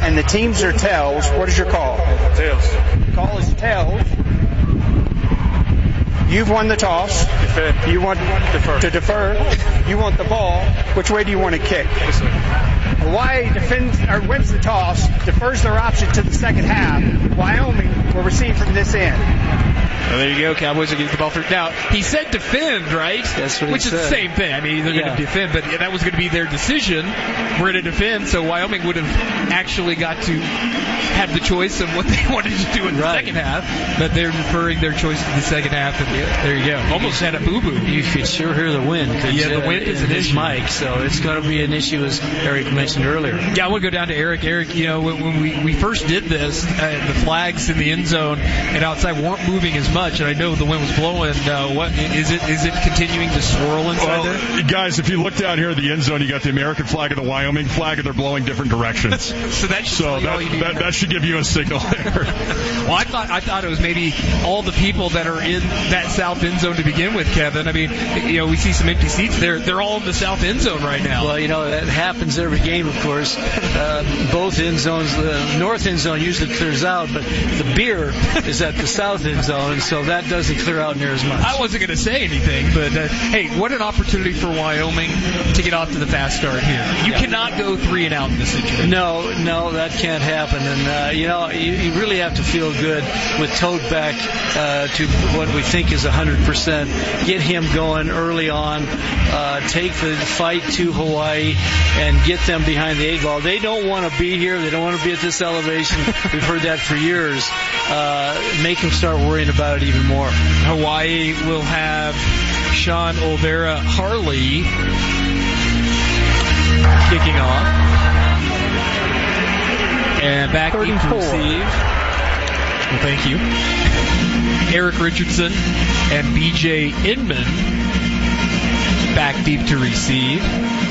and the teams are tails, what is your call? Tails. Call is tails. You've won the toss. Defend. You want to defer. You want the ball. Which way do you want to kick? This way. Hawaii wins the toss, defers their option to the second half. Wyoming will receive from this end. Well, there you go. Cowboys are getting the ball through. Now, he said defend, right? That's what Which he is said. the same thing. I mean, they're going to defend, but that was going to be their decision. We're going to defend, so Wyoming would have actually got to have the choice of what they wanted to do in the second half, but they're deferring their choice to the second half, and there you go. Almost had a boo-boo. You could sure hear the wind. Yeah, the wind is an issue. Mic, so it's going to be an issue, as Eric mentioned earlier. Yeah, I want to go down to Eric. Eric, when we first did this, the flags in the end zone and outside weren't moving as much, and I know the wind was blowing. What is it? Is it continuing to swirl inside there? Guys, if you look down here at the end zone, you got the American flag and the Wyoming flag, and they're blowing different directions. So that should give you a signal there. Well, I thought it was maybe all the people that are in that south end zone to begin with, Kevin. I mean, we see some empty seats there. They're all in the south end zone right now. Well, that happens every game, of course. Both end zones, the north end zone usually clears out, but the beer is at the south end zone, so that doesn't clear out near as much. I wasn't going to say anything, but hey, what an opportunity for Wyoming to get off to the fast start here. You cannot go 3 and out in this situation. No, that can't happen. And you really have to feel good with Toad back to what we think is 100%. Get him going early on. Take the fight to Hawaii and get them behind the 8 ball. They don't want to be here. They don't want to be at this elevation. We've heard that for years. Make them start worrying about it even more. Hawaii will have Sean Olvera Harley kicking off. And back deep to receive. Well, thank you. Eric Richardson and B.J. Inman back deep to receive.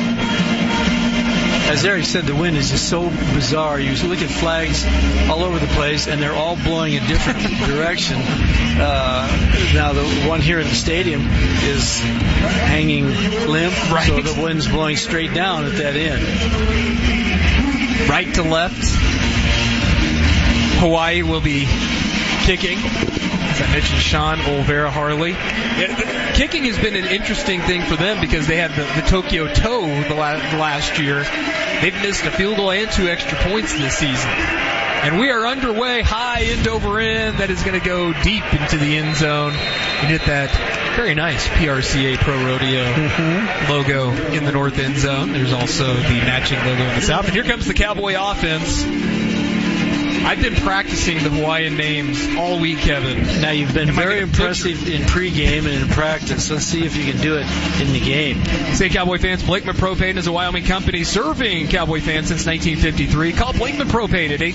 As Eric said, the wind is just so bizarre. You look at flags all over the place, and they're all blowing a different direction. Now, the one here in the stadium is hanging limp, so the wind's blowing straight down at that end. Right to left. Hawaii will be kicking. As I mentioned, Sean Olvera Harley. Kicking has been an interesting thing for them because they had the Tokyo Toe the last year. They've missed a field goal and 2 extra points this season. And we are underway, high end over end. That is going to go deep into the end zone and hit that very nice PRCA Pro Rodeo logo in the north end zone. There's also the matching logo in the south. And here comes the Cowboy offense. I've been practicing the Hawaiian names all week, Kevin. Now, you've been very impressive in pregame and in practice. Let's see if you can do it in the game. Say, Cowboy fans, Blakeman Propane is a Wyoming company serving Cowboy fans since 1953. Call Blakeman Propane at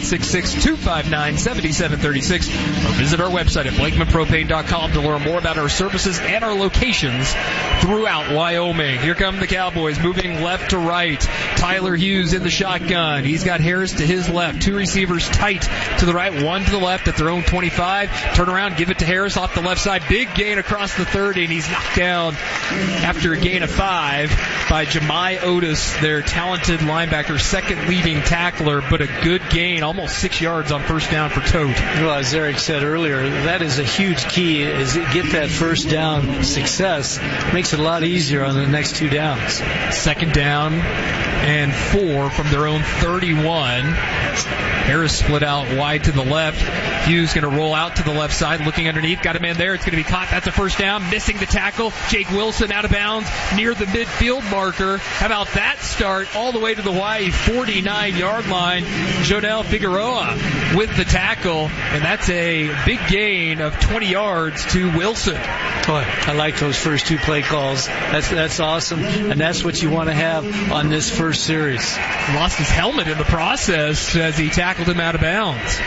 866-259-7736 or visit our website at BlakemanPropane.com to learn more about our services and our locations throughout Wyoming. Here come the Cowboys moving left to right. Tyler Hughes in the shotgun. He's got Harris to his left. 2 receivers tight to the right, 1 to the left at their own 25. Turn around, give it to Harris off the left side. Big gain across the 30, and he's knocked down after a gain of 5 by Jemai Otis, their talented linebacker, second leading tackler, but a good gain, almost 6 yards on first down for Toad. Well, as Eric said earlier, that is a huge key, is get that first down success. Makes it a lot easier on the next 2 downs. Second down and 4 from their own 31. Harris split out wide to the left. Hughes going to roll out to the left side, looking underneath. Got a man there. It's going to be caught. That's a first down. Missing the tackle. Jake Wilson out of bounds near the midfield marker. How about that start all the way to the Hawaii 49-yard line? Jonel Figueroa with the tackle, and that's a big gain of 20 yards to Wilson. Boy, I like those first 2 play calls. That's awesome, and that's what you want to have on this first series. Lost his helmet in the process as he tackled him out of bounds.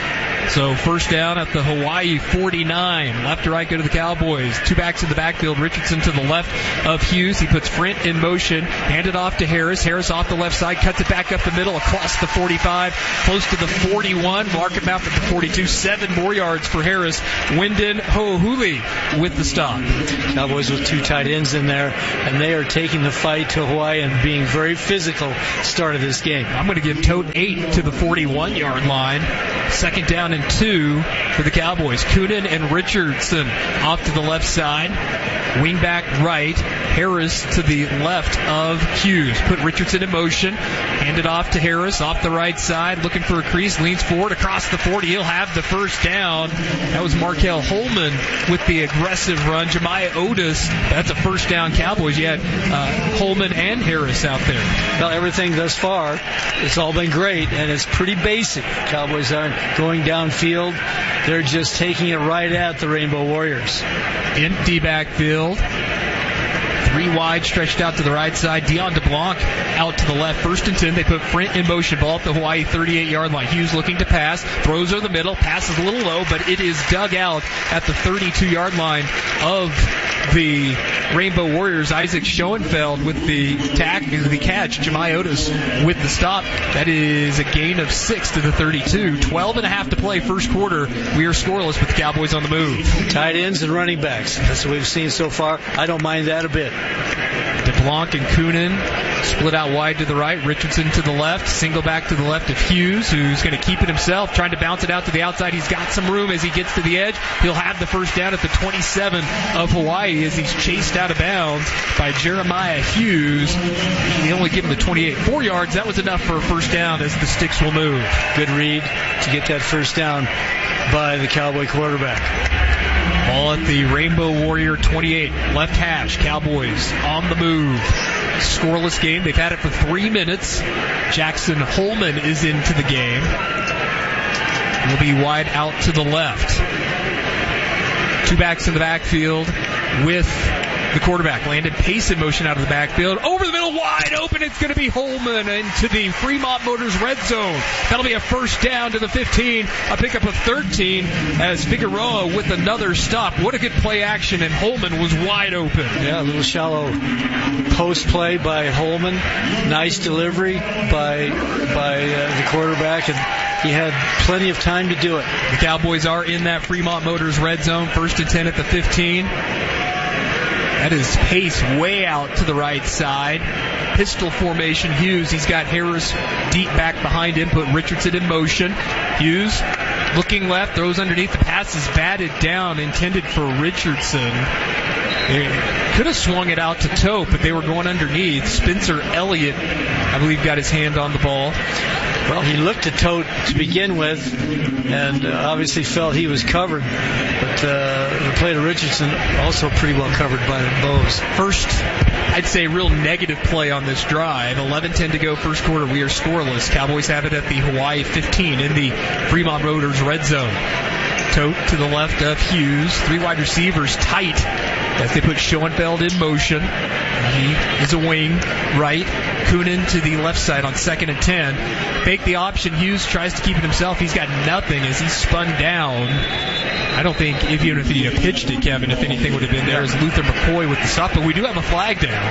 So first down at the Hawaii 49. Left to right go to the Cowboys. Two backs in the backfield. Richardson to the left of Hughes. He puts Frint in motion. Handed off to Harris. Harris off the left side. Cuts it back up the middle across the 45. Close to the 41. Mark him out at the 42. 7 more yards for Harris. Wyndon Ho'ohuli with the stop. Cowboys with 2 tight ends in there, and they are taking the fight to Hawaii and being very physical start of this game. I'm going to give Tote 8 to the 41-yard line. Second down and 2 for the Cowboys. Coonan and Richardson off to the left side. Wingback right. Harris to the left of Hughes. Put Richardson in motion. Hand it off to Harris off the right side. Looking for a crease. Leans forward across the 40. He'll have the first down. That was Markel Holman with the aggressive run. Jemiah Otis. That's a first down Cowboys. You had Holman and Harris out there. Well, everything thus far, it's all been great, and it's pretty basic. Cowboys aren't going downfield. They're just taking it right at the Rainbow Warriors. Empty backfield. 3 wide, stretched out to the right side. Dion DeBlanc out to the left. First and 10. They put Frint in motion. Ball at the Hawaii 38-yard line. Hughes looking to pass. Throws over the middle. Passes a little low, but it is dug out at the 32-yard line of the Rainbow Warriors. Isaac Schoenfeld with the catch. Jemiah Otis with the stop. That is a gain of 6 to the 32. 12.5 to play first quarter. We are scoreless with the Cowboys on the move. Tight ends and running backs. That's what we've seen so far. I don't mind that a bit. DeBlanc and Coonan split out wide to the right. Richardson to the left. Single back to the left of Hughes, who's going to keep it himself, trying to bounce it out to the outside. He's got some room as he gets to the edge. He'll have the first down at the 27 of Hawaii as he's chased out of bounds by Jeremiah Hughes. He only gave him the 28. 4 yards. That was enough for a first down as the sticks will move. Good read to get that first down by the Cowboy quarterback. Ball at the Rainbow Warrior 28. Left hash. Cowboys on the move. Scoreless game. They've had it for 3 minutes. Jackson Holman is into the game. He'll be wide out to the left. 2 backs in the backfield with the quarterback. Landon Pace in motion out of the backfield. Over the middle, wide open. It's going to be Holman into the Fremont Motors red zone. That'll be a first down to the 15. A pickup of 13 as Figueroa with another stop. What a good play action, and Holman was wide open. Yeah, a little shallow post play by Holman. Nice delivery by the quarterback, and he had plenty of time to do it. The Cowboys are in that Fremont Motors red zone. First and 10 at the 15. That is Pace way out to the right side. Pistol formation. Hughes, he's got Harris deep back behind him. Put Richardson in motion. Hughes looking left, throws underneath. The pass is batted down, intended for Richardson. They could have swung it out to Tope, but they were going underneath. Spencer Elliott, I believe, got his hand on the ball. Well, he looked at Tote to begin with and obviously felt he was covered. But the play to Richardson also pretty well covered by the Bows. First, I'd say, real negative play on this drive. 11:10 to go first quarter. We are scoreless. Cowboys have it at the Hawaii 15 in the Fremont Motors red zone. Tote to the left of Hughes. 3 wide receivers tight as they put Schoenfeld in motion. He is a wing right. Coonan to the left side on 2nd and 10. Fake the option. Hughes tries to keep it himself. He's got nothing as he's spun down. I don't think even if he had pitched it, Kevin, if anything would have been there, is Luther McCoy with the stop. But we do have a flag down.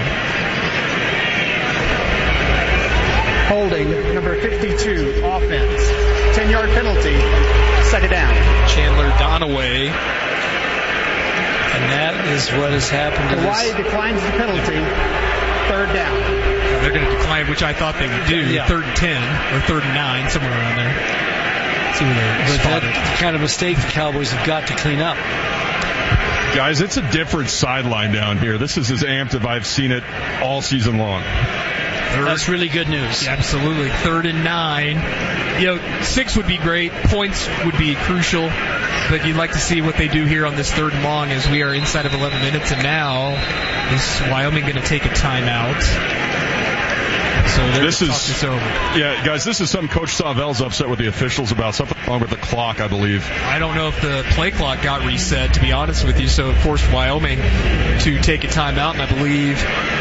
Holding number 52, offense. 10-yard penalty, second down. Chandler Donaway. And that is what has happened to Hawaii declines the penalty, third down. They're going to decline, which I thought they would do. Yeah. 3rd and 10 or 3rd and 9, somewhere around there. See where they spotted. That kind of mistake the Cowboys have got to clean up. Guys, it's a different sideline down here. This is as amped as I've seen it all season long. That's really good news. Yeah, absolutely. 3rd and 9. 6 would be great. Points would be crucial. But you'd like to see what they do here on this 3rd and long as we are inside of 11 minutes. And now is Wyoming going to take a timeout? So this is over. Yeah, guys, this is something Coach Savell's upset with the officials about. Something wrong with the clock, I believe. I don't know if the play clock got reset, to be honest with you, so it forced Wyoming to take a timeout, and I believe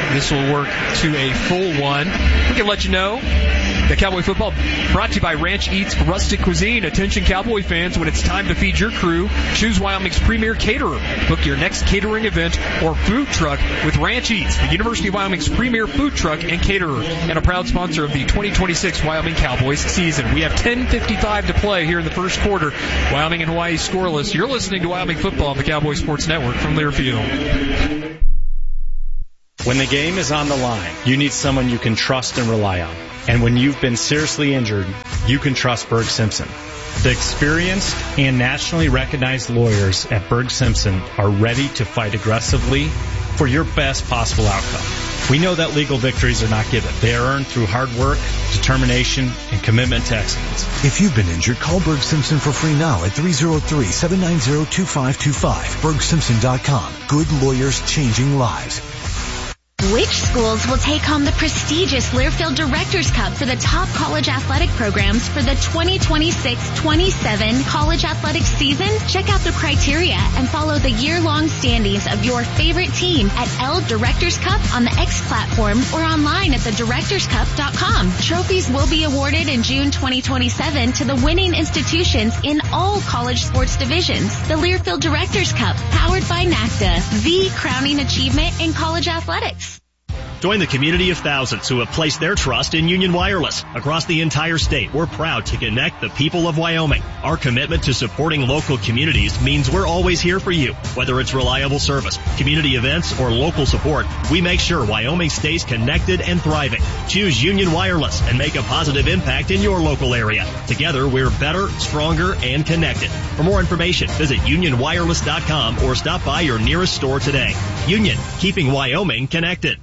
This will work to a full one. We can let you know that Cowboy football brought to you by Ranch Eats Rustic Cuisine. Attention Cowboy fans, when it's time to feed your crew, choose Wyoming's premier caterer. Book your next catering event or food truck with Ranch Eats, the University of Wyoming's premier food truck and caterer, and a proud sponsor of the 2026 Wyoming Cowboys season. We have 10:55 to play here in the first quarter. Wyoming and Hawaii scoreless. You're listening to Wyoming football on the Cowboy Sports Network from Learfield. When the game is on the line, you need someone you can trust and rely on. And when you've been seriously injured, you can trust Berg Simpson. The experienced and nationally recognized lawyers at Berg Simpson are ready to fight aggressively for your best possible outcome. We know that legal victories are not given. They are earned through hard work, determination, and commitment to excellence. If you've been injured, call Berg Simpson for free now at 303-790-2525. BergSimpson.com. Good lawyers changing lives. Which schools will take home the prestigious Learfield Directors Cup for the top college athletic programs for the 2026-27 college athletics season? Check out the criteria and follow the year-long standings of your favorite team at L Directors Cup on the X platform or online at thedirectorscup.com. Trophies will be awarded in June 2027 to the winning institutions in all college sports divisions. The Learfield Directors Cup, powered by NACDA, the crowning achievement in college athletics. Join the community of thousands who have placed their trust in Union Wireless. Across the entire state, we're proud to connect the people of Wyoming. Our commitment to supporting local communities means we're always here for you. Whether it's reliable service, community events, or local support, we make sure Wyoming stays connected and thriving. Choose Union Wireless and make a positive impact in your local area. Together, we're better, stronger, and connected. For more information, visit unionwireless.com or stop by your nearest store today. Union, keeping Wyoming connected.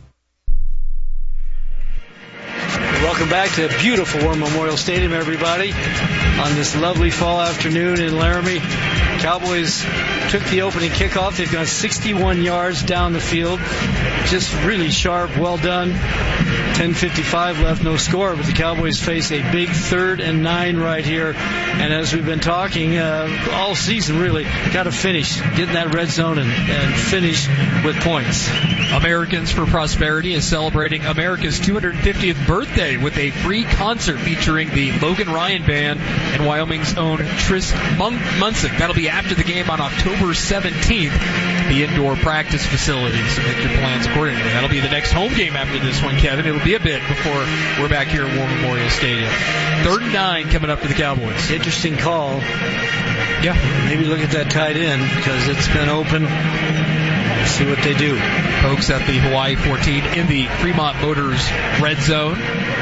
Welcome back to beautiful War Memorial Stadium, everybody, on this lovely fall afternoon in Laramie. Cowboys took the opening kickoff. They've gone 61 yards down the field. Just really sharp, well done. 10:55 left, no score, but the Cowboys face a big 3rd and 9 right here. And as we've been talking all season, really, got to finish, get in that red zone and finish with points. Americans for Prosperity is celebrating America's 250th birthday with a free concert featuring the Logan Ryan Band and Wyoming's own Tris Munson. That'll be after the game on October 17th, the indoor practice facility. So make your plans accordingly. That'll be the next home game after this one, Kevin. It'll be a bit before we're back here at War Memorial Stadium. 3rd and 9 coming up for the Cowboys. Interesting call. Yeah. Maybe look at that tight end because it's been open. Let's see what they do. Pokes at the Hawaii 14 in the Fremont Motors red zone.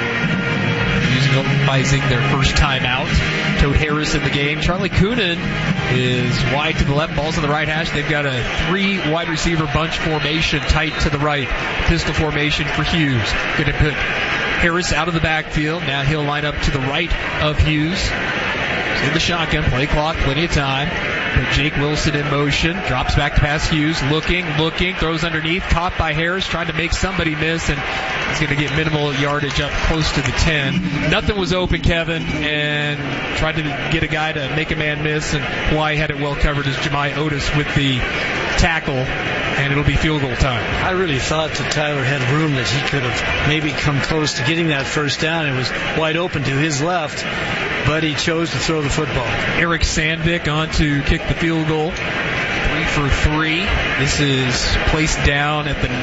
Utilizing their first time out. Toad Harris in the game. Charlie Coonan is wide to the left. Ball's on the right hash. They've got a 3 wide receiver bunch formation tight to the right. Pistol formation for Hughes. Going to put Harris out of the backfield. Now he'll line up to the right of Hughes. In the shotgun, play clock, plenty of time. Put Jake Wilson in motion, drops back to pass Hughes, looking, throws underneath, caught by Harris, trying to make somebody miss, and he's going to get minimal yardage up close to the 10. Nothing was open, Kevin, and tried to get a guy to make a man miss, and Hawaii had it well covered as Jemai Otis with the tackle, and it'll be field goal time. I really thought that Tyler had room that he could have maybe come close to getting that first down. It was wide open to his left, but he chose to throw the football. Eric Sandvik on to kick the field goal. 3 for 3. This is placed down at the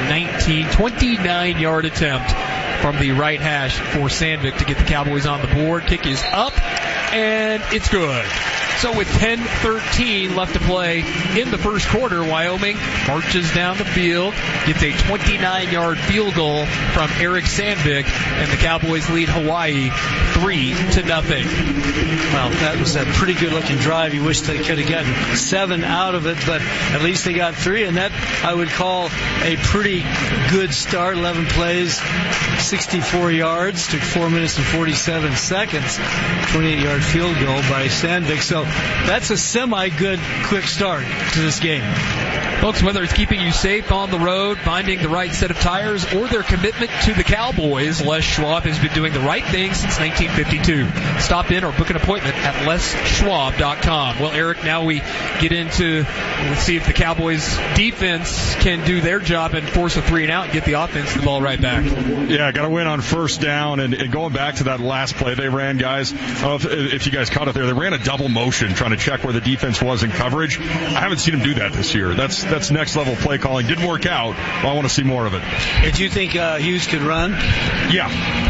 29-yard attempt from the right hash for Sandvik to get the Cowboys on the board. Kick is up, and it's good. So with 10:13 left to play in the first quarter, Wyoming marches down the field, gets a 29-yard field goal from Eric Sandvik, and the Cowboys lead Hawaii 3-0. Well, that was a pretty good-looking drive. You wish they could have gotten 7 out of it, but at least they got 3, and that I would call a pretty good start. 11 plays, 64 yards, took 4 minutes and 47 seconds. 28-yard field goal by Sandvik. So that's a semi-good quick start to this game. Folks, whether it's keeping you safe on the road, finding the right set of tires, or their commitment to the Cowboys, Les Schwab has been doing the right thing since 1952. Stop in or book an appointment at leschwab.com. Well, Eric, now we get into, let's see if the Cowboys defense can do their job and force a 3-and-out and get the offense the ball right back. Yeah, got to win on first down. And going back to that last play they ran, guys, I don't know if you guys caught it there. They ran a double motion trying to check where the defense was in coverage. I haven't seen them do that this year. That's next level play calling. Didn't work out, but I want to see more of it. Did you think Hughes could run? Yeah.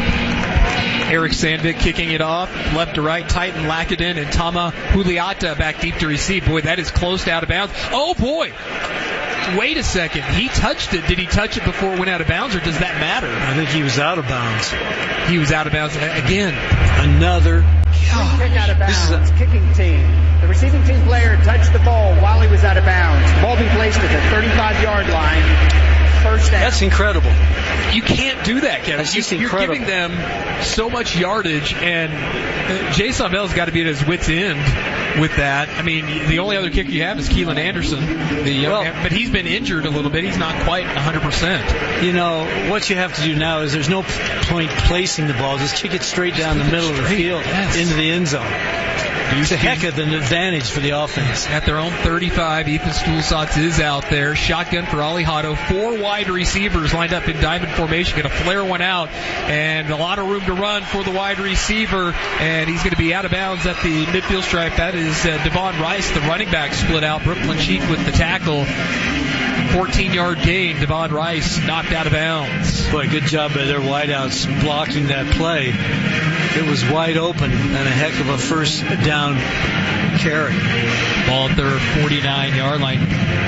Eric Sandvik kicking it off, left to right, Titan Lakaden and Tama Huliata back deep to receive. Boy, that is close to out of bounds. Oh, boy. Wait a second. He touched it. Did he touch it before it went out of bounds, or does that matter? I think he was out of bounds. He was out of bounds again. Another. Kick out of bounds. Kicking team. The receiving team player touched the ball while he was out of bounds. Ball being placed at the 35-yard line. First down. That's incredible. You can't do that, Kevin. That's just You're incredible. giving them so much yardage, and Jason Bell's got to be at his wit's end with that. I mean, the only other kicker you have is Keelan Anderson, but he's been injured a little bit. He's not quite 100%. You know, what you have to do now is there's no point placing the ball. Just kick it straight down the middle of the field into the end zone. It's a heck of an advantage for the offense. At their own 35, Ethan Stulsatz is out there. Shotgun for Ali Hotto. 4 wide receivers lined up in diamond formation. Going to flare one out, and a lot of room to run for the wide receiver. And he's going to be out of bounds at the midfield stripe. That is Devon Rice, the running back, split out. Brooklyn Cheek with the tackle. 14-yard gain. Devon Rice knocked out of bounds. Boy, good job by their wideouts blocking that play. It was wide open and a heck of a first down carry. Ball at their 49-yard line.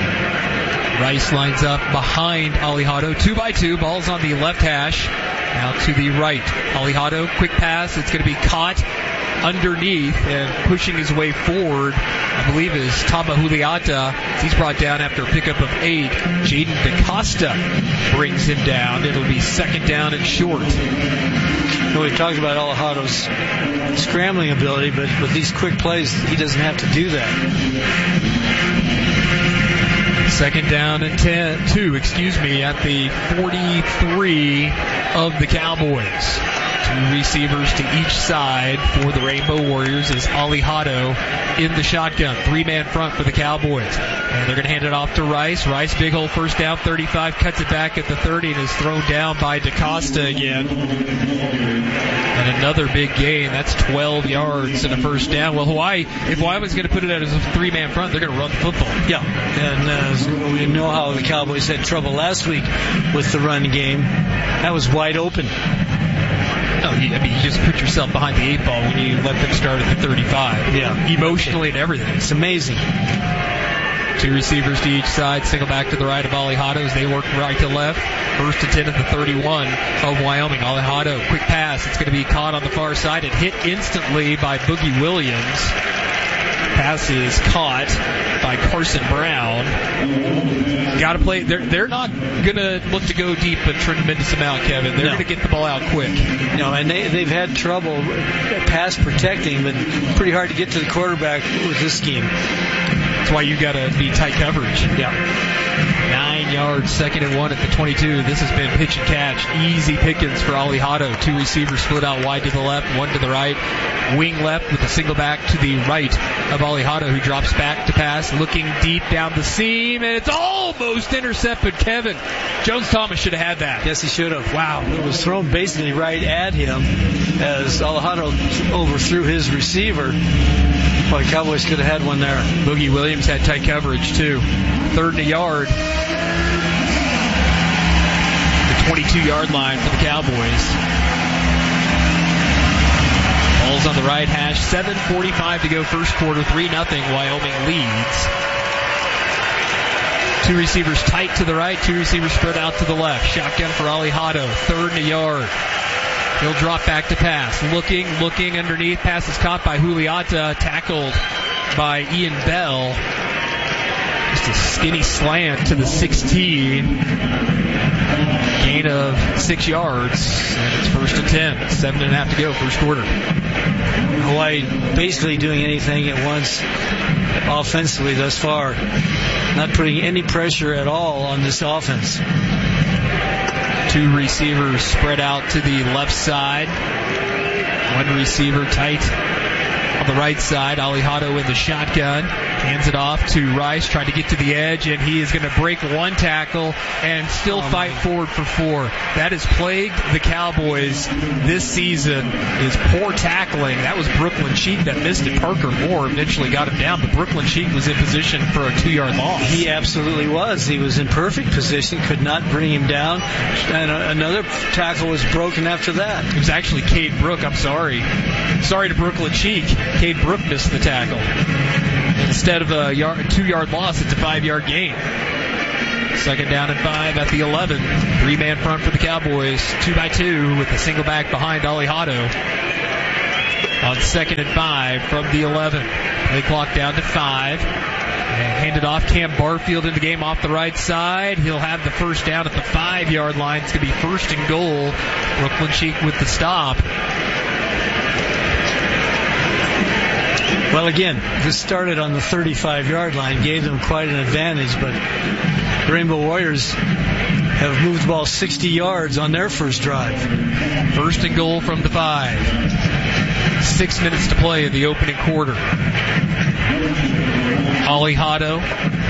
Rice lines up behind Ali Hotto. 2-by-2. Ball's on the left hash. Now to the right. Ali Hotto, quick pass. It's going to be caught underneath, and pushing his way forward, I believe, is Tama Huliata. He's brought down after a pickup of 8. Jaden DaCosta brings him down. It'll be second down and short. We've talked about Alejandro's scrambling ability, but with these quick plays, he doesn't have to do that. Second down and 2 at the 43 of the Cowboys. 2 receivers to each side for the Rainbow Warriors is Ali Hotto in the shotgun. 3-man front for the Cowboys. And they're going to hand it off to Rice. Rice, big hole, first down, 35, cuts it back at the 30 and is thrown down by DaCosta again. And another big gain. That's 12 yards and a first down. Well, if Hawaii's going to put it out as a 3-man front, they're going to run the football. Yeah, and we know how the Cowboys had trouble last week with the run game. That was wide open. No, you just put yourself behind the 8 ball when you let them start at the 35. Yeah. Emotionally and everything. It's amazing. 2 receivers to each side. Single back to the right of Ali Hotto as they work right to left. First and 10 at the 31 of Wyoming. Ali Hotto, quick pass. It's going to be caught on the far side and hit instantly by Boogie Williams. Pass is caught by Carson Brown. Got to play. They're not going to look to go deep a tremendous amount, Kevin. They're going to get the ball out quick. No, and they've had trouble pass protecting, but pretty hard to get to the quarterback with this scheme. That's why you got to be tight coverage. Yeah. 9 yards, second and 1 at the 22. This has been pitch and catch. Easy pickings for Ali Hotto. 2 receivers split out wide to the left, 1 to the right. Wing left with a single back to the right of Ali Hotto, who drops back to pass, looking deep down the seam, and it's almost intercepted. Kevin Jones-Thomas should have had that. Yes, he should have. Wow. It was thrown basically right at him as Alejandro overthrew his receiver. Boy, Cowboys could have had one there. Boogie Williams had tight coverage, too. 3rd and a yard. The 22-yard line for the Cowboys. Ball's on the right hash. 7:45 to go first quarter. 3-0. Wyoming leads. 2 receivers tight to the right. 2 receivers spread out to the left. Shotgun for Ali Hotto. 3rd and a yard. He'll drop back to pass. Looking underneath. Pass is caught by Huliata. Tackled by Ian Bell. Just a skinny slant to the 16. Gain of 6 yards, and it's 1st and 10. 7.5 to go, first quarter. Hawaii basically doing anything at once offensively thus far. Not putting any pressure at all on this offense. 2 receivers spread out to the left side. 1 receiver tight on the right side. Alejado in the shotgun. Hands it off to Rice, trying to get to the edge, and he is going to break 1 tackle and still fight forward for 4. That has plagued the Cowboys this season, is poor tackling. That was Brooklyn Cheek that missed it. Parker Moore eventually got him down, but Brooklyn Cheek was in position for a 2-yard loss. He absolutely was. He was in perfect position, could not bring him down, and another tackle was broken after that. It was actually Cade Brook. I'm sorry. Sorry to Brooklyn Cheek. Cade Brook missed the tackle. Instead of a 2-yard loss, it's a 5-yard gain. 2nd down and 5 at the 11. 3-man front for the Cowboys. 2-by-2 with a single back behind Alejado. On 2nd and 5 from the 11. Play clock down to 5. And handed off. Cam Barfield in the game off the right side. He'll have the first down at the 5-yard line. It's going to be 1st and goal. Brooklyn Cheek with the stop. Well, again, this started on the 35-yard line, gave them quite an advantage, but Rainbow Warriors have moved the ball 60 yards on their first drive. 1st and goal from the 5. 6 minutes to play in the opening quarter. Alejado.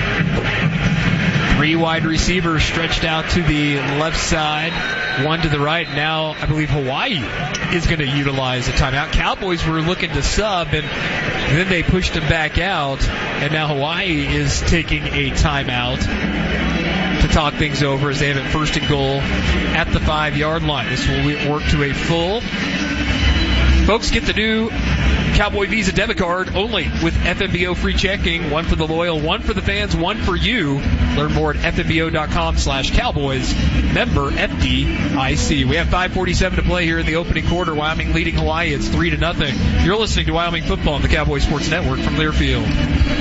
3 wide receivers stretched out to the left side, 1 to the right. Now I believe Hawaii is going to utilize a timeout. Cowboys were looking to sub, and then they pushed them back out, and now Hawaii is taking a timeout to talk things over as they have it 1st and goal at the 5-yard line. This will work to a full. Folks, get the new Cowboy Visa debit card only with FMBO free checking. 1 for the loyal, 1 for the fans, 1 for you. Learn more at FMBO.com/Cowboys. Member FDIC. We have 5:47 to play here in the opening quarter. Wyoming leading Hawaii. It's 3-0. You're listening to Wyoming Football on the Cowboy Sports Network from Learfield.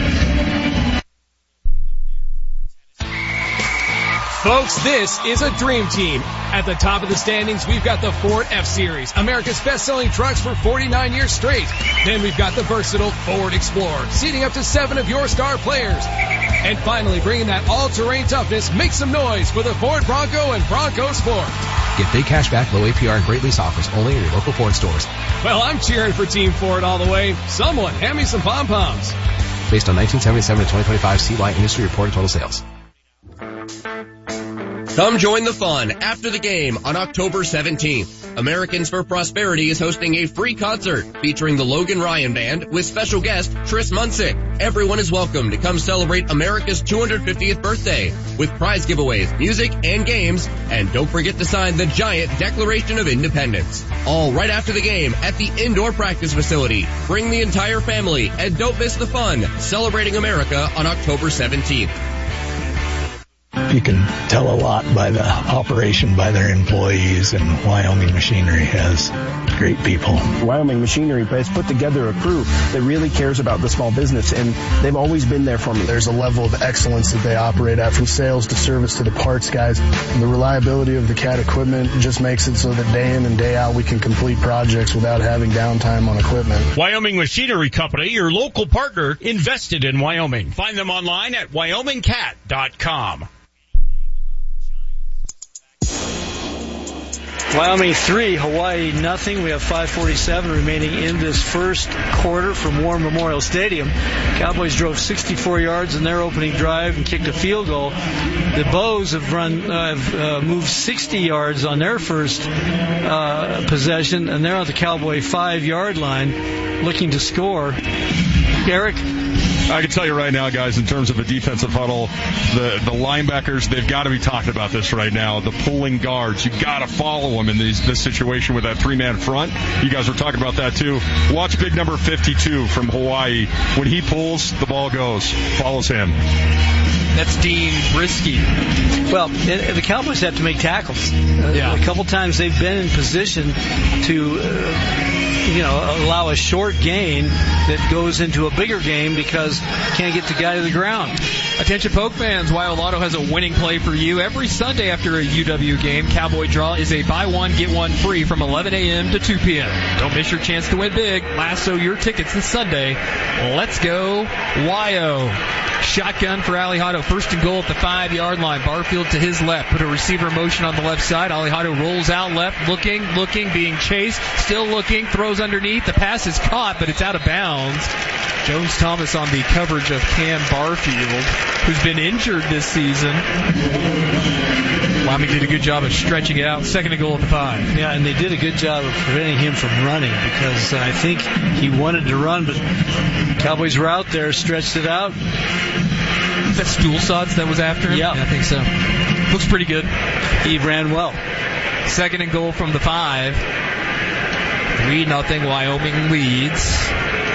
Folks, this is a dream team. At the top of the standings, we've got the Ford F-Series, America's best-selling trucks for 49 years straight. Then we've got the versatile Ford Explorer, seating up to 7 of your star players. And finally, bringing that all-terrain toughness, make some noise for the Ford Bronco and Bronco Sport. Get big cash back, low APR, and great lease offers only in your local Ford stores. Well, I'm cheering for Team Ford all the way. Someone hand me some pom-poms. Based on 1977 to 2025 CY industry reported total sales. Come join the fun after the game on October 17th. Americans for Prosperity is hosting a free concert featuring the Logan Ryan Band with special guest Tris Munsick. Everyone is welcome to come celebrate America's 250th birthday with prize giveaways, music, and games. And don't forget to sign the giant Declaration of Independence. All right after the game at the indoor practice facility. Bring the entire family and don't miss the fun celebrating America on October 17th. You can tell a lot by the operation by their employees, and Wyoming Machinery has great people. Wyoming Machinery has put together a crew that really cares about the small business, and they've always been there for me. There's a level of excellence that they operate at, from sales to service to the parts guys. The reliability of the CAT equipment just makes it so that day in and day out we can complete projects without having downtime on equipment. Wyoming Machinery Company, your local partner invested in Wyoming. Find them online at wyomingcat.com. Wyoming 3, Hawaii nothing. We have 5:47 remaining in this first quarter from War Memorial Stadium. Cowboys drove 64 yards in their opening drive and kicked a field goal. The Bows have moved 60 yards on their first possession, and they're on the Cowboy 5-yard line looking to score. Eric? I can tell you right now, guys, in terms of a defensive huddle, the linebackers, they've got to be talking about this right now. The pulling guards, you got to follow them in this situation with that 3-man front. You guys were talking about that too. Watch big number 52 from Hawaii. When he pulls, the ball goes. Follows him. That's Dean Brisky. Well, the Cowboys have to make tackles. A couple times they've been in position to allow a short gain that goes into a bigger game because can't get the guy to the ground. Attention Polk fans, Wild Auto has a winning play for you. Every Sunday after a UW game, Cowboy Draw is a buy one, get one free from 11 a.m. to 2 p.m. Don't miss your chance to win big. Lasso your tickets this Sunday. Let's go, Wyo. Shotgun for Alejado. First and goal at the 5-yard line. Barfield to his left. Put a receiver in motion on the left side. Alejado rolls out left, looking, being chased, still looking, throws underneath. The pass is caught, but it's out of bounds. Jones Thomas on the coverage of Cam Barfield, who's been injured this season. Wyoming did a good job of stretching it out. Second and goal at the 5. Yeah, and they did a good job of preventing him from running because I think he wanted to run, but Cowboys were out there, stretched it out. Is that Stulsatz that was after him? Yeah, I think so. Looks pretty good. He ran well. Second and goal from the 5. 3-0 Wyoming leads.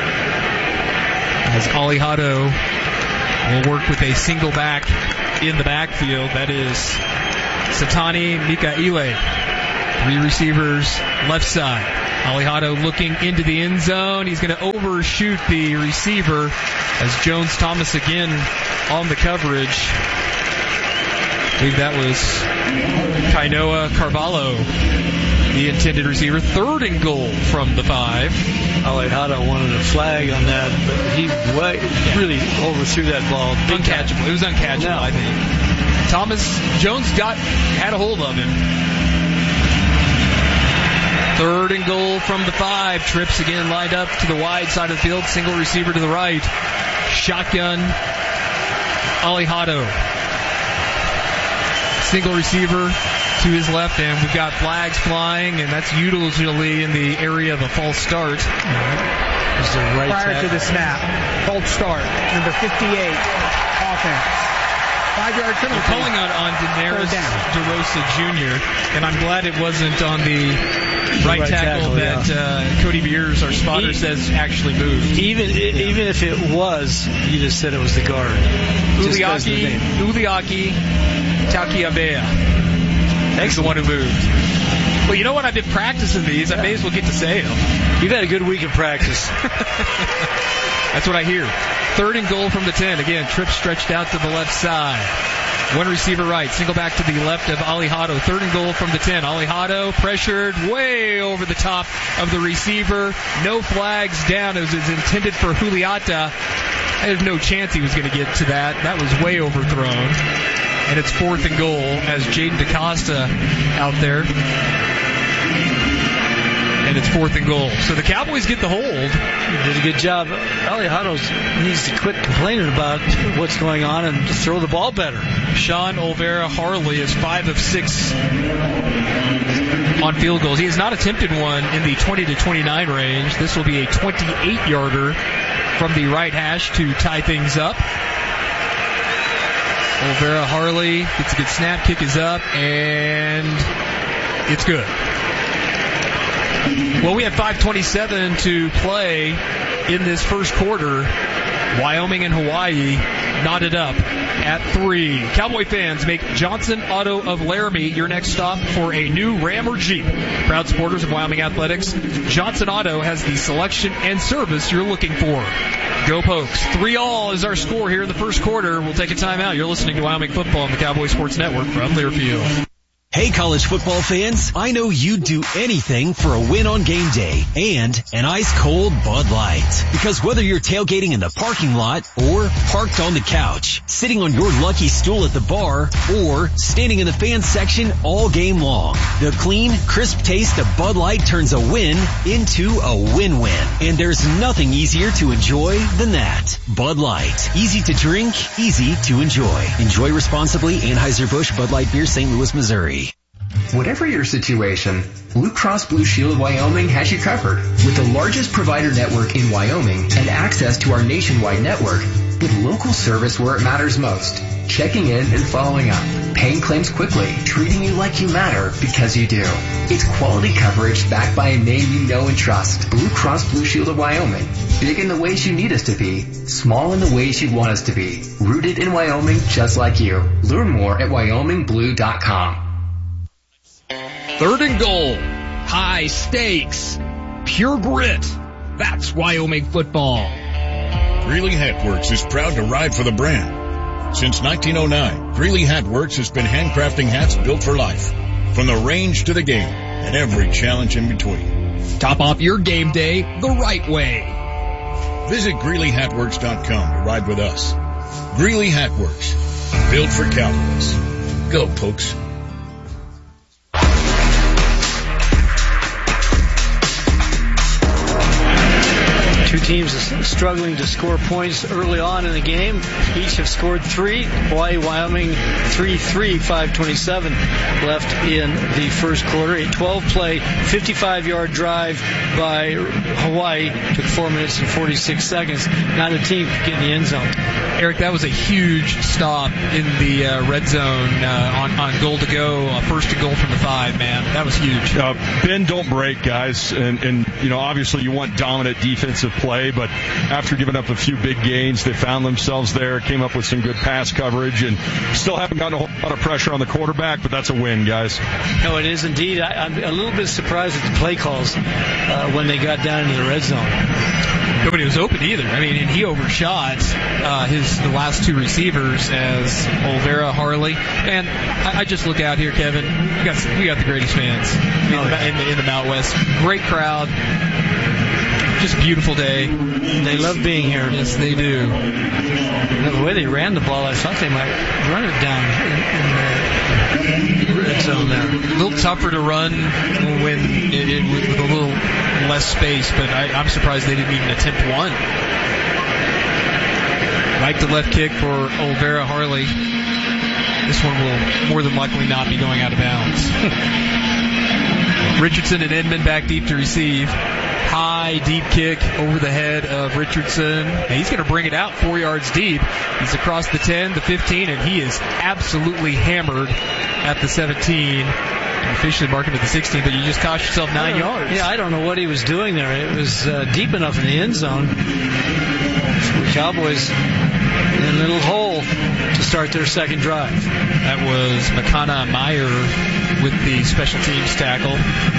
As Alejado will work with a single back in the backfield. That is Satani Mikaile. 3 receivers left side. Alejado looking into the end zone. He's going to overshoot the receiver as Jones Thomas again on the coverage. I believe that was Kainoa Carvalho, the intended receiver. Third and goal from the 5. Alejado wanted a flag on that, but he really overthrew that ball. Uncatchable. It was uncatchable, no. I think. Jones had a hold of him. Third and goal from the 5. Trips again lined up to the wide side of the field. Single receiver to the right. Shotgun. Alejado. Single receiver to his left, and we've got flags flying, and that's usually in the area of a false start. Prior to the snap, false start, number 58, offense. 5-yard penalty. We're calling on Daenerys DeRosa Jr., and I'm glad it wasn't on the right tackle that Cody Beers, our spotter, says actually moved. Even if it was, you just said it was the guard. Uliaki Takiabea. That's the one who moved. Well, you know what? I've been practicing these. I may as well get to say them. You've had a good week of practice. That's what I hear. Third and goal from the 10. Again, Tripp stretched out to the left side. One receiver right. Single back to the left of Alejado. Third and goal from the 10. Alejado pressured way over the top of the receiver. No flags down. It was intended for Juliata. There's no chance he was going to get to that. That was way overthrown. And it's fourth and goal as Jaden DaCosta out there. And it's fourth and goal. So the Cowboys get the hold. He did a good job. Alejado needs to quit complaining about what's going on and to throw the ball better. Sean Olvera Harley is 5 of 6 on field goals. He has not attempted one in the 20 to 29 range. This will be a 28-yarder from the right hash to tie things up. Olvera Harley gets a good snap, kick is up, and it's good. Well, we have 5:27 to play in this first quarter. Wyoming and Hawaii knotted up at 3. Cowboy fans, make Johnson Auto of Laramie your next stop for a new Ram or Jeep. Proud supporters of Wyoming Athletics, Johnson Auto has the selection and service you're looking for. Go Pokes. 3-all is our score here in the first quarter. We'll take a timeout. You're listening to Wyoming Football on the Cowboy Sports Network from Learfield. Hey, college football fans, I know you'd do anything for a win on game day and an ice-cold Bud Light. Because whether you're tailgating in the parking lot or parked on the couch, sitting on your lucky stool at the bar, or standing in the fan section all game long, the clean, crisp taste of Bud Light turns a win into a win-win. And there's nothing easier to enjoy than that. Bud Light. Easy to drink, easy to enjoy. Enjoy responsibly. Anheuser-Busch Bud Light Beer, St. Louis, Missouri. Whatever your situation, Blue Cross Blue Shield of Wyoming has you covered. With the largest provider network in Wyoming and access to our nationwide network, with local service where it matters most. Checking in and following up. Paying claims quickly. Treating you like you matter because you do. It's quality coverage backed by a name you know and trust. Blue Cross Blue Shield of Wyoming. Big in the ways you need us to be. Small in the ways you want us to be. Rooted in Wyoming just like you. Learn more at wyomingblue.com. Third and goal. High stakes. Pure grit. That's Wyoming football. Greeley Hatworks is proud to ride for the brand. Since 1909, Greeley Hat Works has been handcrafting hats built for life. From the range to the game, and every challenge in between. Top off your game day the right way. Visit GreeleyHatWorks.com to ride with us. Greeley Hat Works, built for Cowboys. Go, Pokes. Two teams struggling to score points early on in the game. Each have scored 3. Hawaii, Wyoming, 3-3, 5:27 left in the first quarter. A 12-play, 55-yard drive by Hawaii took 4 minutes and 46 seconds. Neither team could get in the end zone. Eric, that was a huge stop in the red zone on goal to go, first and goal from the 5, man. That was huge. Bend, don't break, guys. And obviously you want dominant defensive play, but after giving up a few big gains, they found themselves there, came up with some good pass coverage, and still haven't gotten a whole lot of pressure on the quarterback, but that's a win, guys. No, it is indeed. I'm a little bit surprised at the play calls when they got down into the red zone. Nobody was open either. I mean, and he overshot the last 2 receivers as Olvera, Harley. And I just look out here, Kevin. We got the greatest fans in the Mount West. Great crowd. Just a beautiful day. They love being here. Yes, they do. The way they ran the ball, I thought they might run it down in the red zone there. A little tougher to run with a little less space, but I'm surprised they didn't even attempt one. Right to left kick for Olvera Harley. This one will more than likely not be going out of bounds. Richardson and Edmond back deep to receive. High, deep kick over the head of Richardson. And he's going to bring it out 4 yards deep. He's across the 10, the 15, and he is absolutely hammered at the 17. And officially marking to the 16, but you just cost yourself 9 yards. Yeah, I don't know what he was doing there. It was deep enough in the end zone. The Cowboys in a little hole to start their second drive. That was Makana Meyer with the special teams tackle.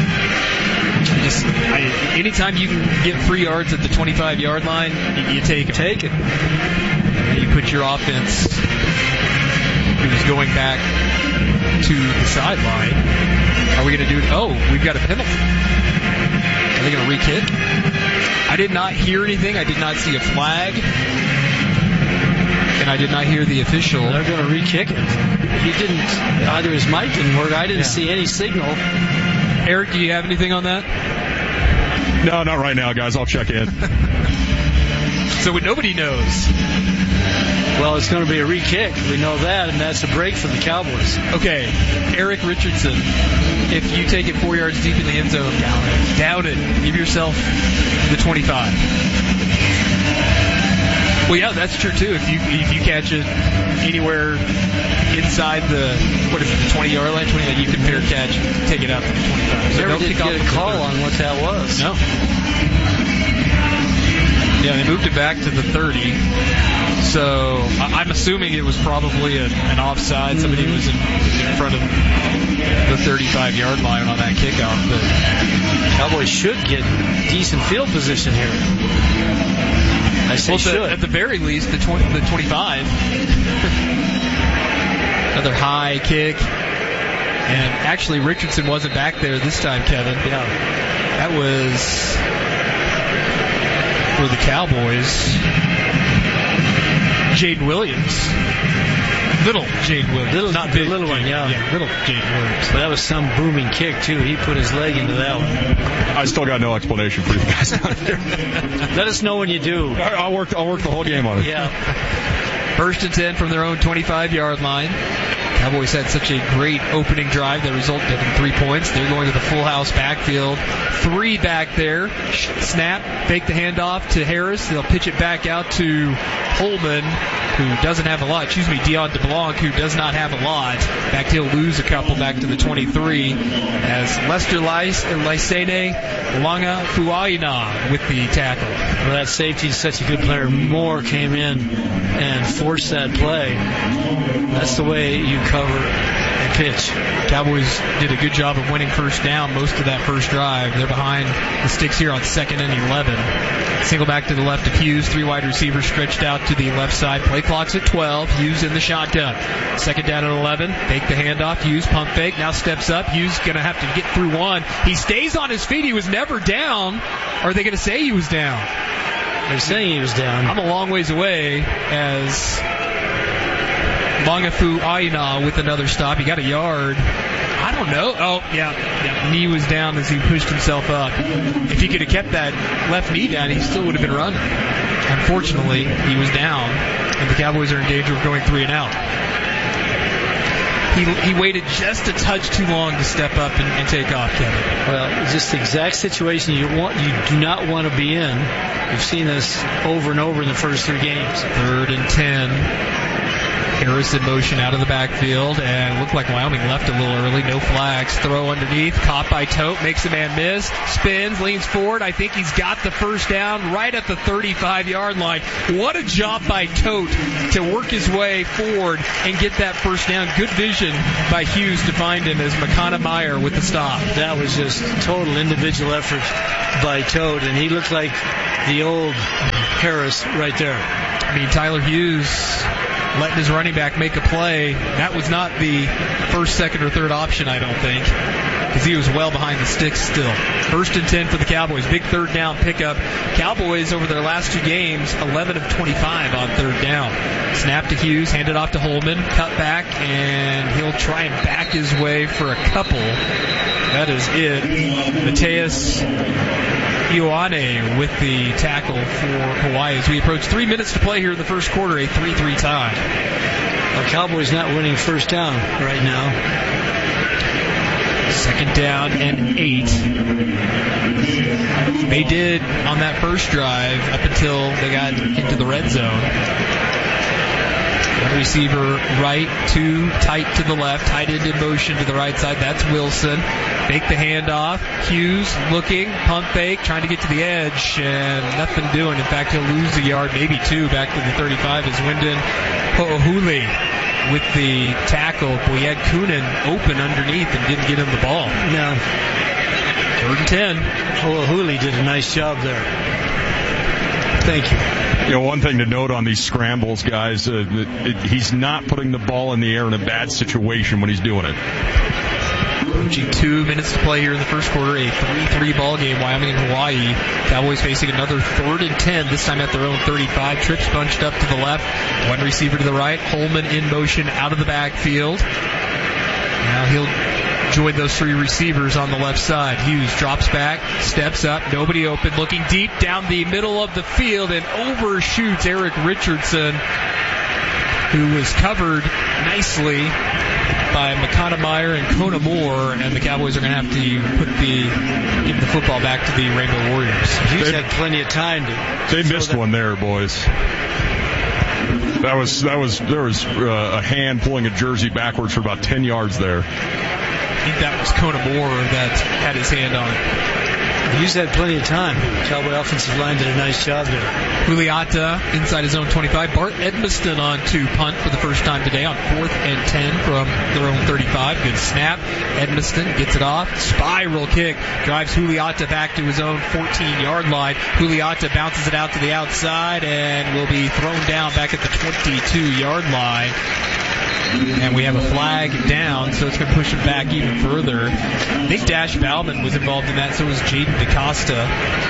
Anytime you can get 3 yards at the 25-yard line, you take it. Take it. You put your offense, who's going back to the sideline. Are we going to do it? Oh, we've got a penalty. Are they going to re-kick? I did not hear anything. I did not see a flag. And I did not hear the official. They're going to re-kick it. He didn't. Either his mic didn't work. I didn't see any signal. Eric, do you have anything on that? No, not right now, guys. I'll check in. So nobody knows. Well, it's going to be a re-kick. We know that, and that's a break for the Cowboys. Okay, Eric Richardson, if you take it 4 yards deep in the end zone, down it. Give yourself the 25. Well, yeah, that's true too. If you catch it anywhere inside the 20-yard line, you can fair catch, take it out to the 25. So never did get a call on what that was. No. Yeah, they moved it back to the 30. So I'm assuming it was probably an offside. Somebody was in front of the 35-yard line on that kickoff. But Cowboys should get decent field position here. I say should. At the very least, the 25. Another high kick. And actually, Richardson wasn't back there this time, Kevin. Yeah. That was for the Cowboys. Jaden Williams. Little Jaden Williams. Not big. Little one, yeah. Little Jaden Williams. But that was some booming kick, too. He put his leg into that one. I still got no explanation for you guys out here. Let us know when you do. I'll work the whole game on it. Yeah. First and 10 from their own 25-yard line. Cowboys had such a great opening drive that resulted in 3 points. They're going to the full house backfield. 3 back there. Snap, fake the handoff to Harris. They'll pitch it back out to Holman, who doesn't have a lot. Dion DeBlanc, who does not have a lot. Back he'll lose a couple back to the 23 as Lester Lysene Langa Fuaina with the tackle. Well, that safety is such a good player. Moore came in and forced that play. That's the way you cover and pitch. Cowboys did a good job of winning first down most of that first drive. They're behind the sticks here on 2nd and 11. Single back to the left of Hughes. 3 wide receivers stretched out to the left side. Play clock's at 12. Hughes in the shotgun. 2nd down and 11. Fake the handoff. Hughes pump fake. Now steps up. Hughes going to have to get through one. He stays on his feet. He was never down. Or are they going to say he was down? They're saying he was down. I'm a long ways away as Mangafu Aina with another stop. He got a yard. I don't know. Oh, yeah. Knee was down as he pushed himself up. If he could have kept that left knee down, he still would have been running. Unfortunately, he was down, and the Cowboys are in danger of going 3 and out. He waited just a touch too long to step up and take off, Kevin. Well, it's just the exact situation you do not want to be in. We've seen this over and over in the first 3 games. 3rd and 10. Harris in motion out of the backfield, and looked like Wyoming left a little early. No flags. Throw underneath. Caught by Tote. Makes a man miss. Spins. Leans forward. I think he's got the first down right at the 35-yard line. What a job by Tote to work his way forward and get that first down. Good vision by Hughes to find him as McConnell Meyer with the stop. That was just total individual effort by Tote, and he looked like the old Harris right there. I mean, Tyler Hughes letting his running back make a play. That was not the first, second, or third option, I don't think, because he was well behind the sticks still. 1st and 10 for the Cowboys. Big 3rd down pickup. Cowboys over their last 2 games, 11 of 25 on 3rd down. Snap to Hughes, handed off to Holman, cut back, and he'll try and back his way for a couple. That is it. Mateus Ioane with the tackle for Hawaii as we approach 3 minutes to play here in the first quarter, a 3-3 tie. Our Cowboys not winning first down right now. 2nd down and 8. They did on that first drive up until they got into the red zone. Receiver right, 2 tight to the left, tight end in motion to the right side. That's Wilson. Fake the handoff. Hughes looking, pump fake, trying to get to the edge, and nothing doing. In fact, he'll lose a yard, maybe 2, back to the 35 as Wyndon Ho'ohuli with the tackle. Boy, he had Coonan open underneath and didn't get him the ball. No. 3rd and 10. Ho'ohuli did a nice job there. Thank you. You know, one thing to note on these scrambles, guys, he's not putting the ball in the air in a bad situation when he's doing it. Approaching 2 minutes to play here in the first quarter, a 3-3 ball game, Wyoming and Hawaii. Cowboys facing another 3rd and 10, this time at their own 35. Trips bunched up to the left, 1 receiver to the right. Holman in motion out of the backfield. Now he'll join those 3 receivers on the left side. Hughes drops back, steps up, nobody open, looking deep down the middle of the field and overshoots Eric Richardson, who was covered nicely by McConnell Meyer and Kona Moore, and the Cowboys are going to have to give the football back to the Rainbow Warriors. Hughes had plenty of time to. They missed one there, boys. There was a hand pulling a jersey backwards for about 10 yards there. I think that was Kona Moore that had his hand on it. Hughes had plenty of time. Cowboy offensive line did a nice job there. Huliata inside his own 25. Bart Edmiston on to punt for the first time today on 4th and 10 from their own 35. Good snap. Edmiston gets it off. Spiral kick. Drives Huliata back to his own 14-yard line. Huliata bounces it out to the outside and will be thrown down back at the 22-yard line. And we have a flag down, so it's going to push him back even further. I think Dash Bauman was involved in that, so was Jaden DaCosta.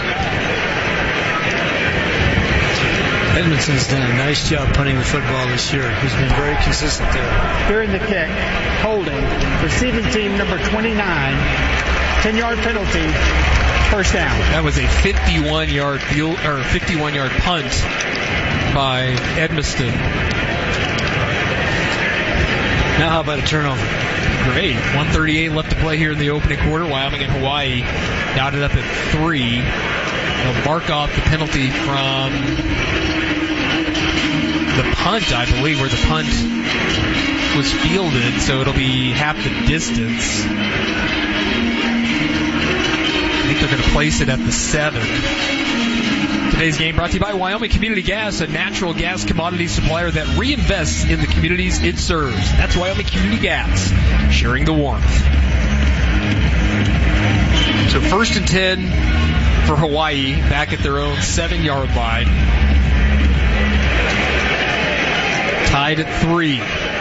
Edmondson's done a nice job punting the football this year. He's been very consistent there. During the kick, holding, receiving team number 29, 10-yard penalty, first down. That was a 51-yard punt by Edmiston. Now how about a turnover? Great. 1:38 left to play here in the opening quarter. Wyoming and Hawaii knotted up at 3. They'll mark off the penalty from the punt, I believe, where the punt was fielded, so it'll be half the distance. I think they're going to place it at the 7. Today's game brought to you by Wyoming Community Gas, a natural gas commodity supplier that reinvests in the communities it serves. That's Wyoming Community Gas, sharing the warmth. So 1st and 10 for Hawaii, back at their own 7-yard line. Tied at 3.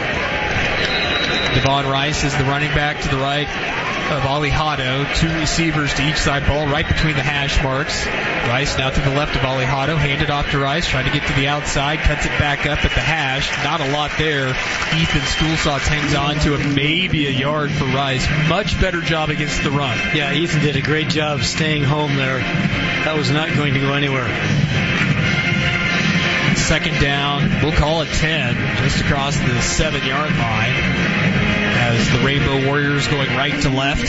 Devon Rice is the running back to the right of Alejado. 2 receivers to each side, ball right between the hash marks. Rice now to the left of Alejado, handed off to Rice, trying to get to the outside, cuts it back up at the hash. Not a lot there. Ethan Stulsatz hangs on to it, maybe a yard for Rice. Much better job against the run. Yeah, Ethan did a great job staying home there. That was not going to go anywhere. 2nd down, we'll call it 10, just across the 7-yard line, as the Rainbow Warriors going right to left.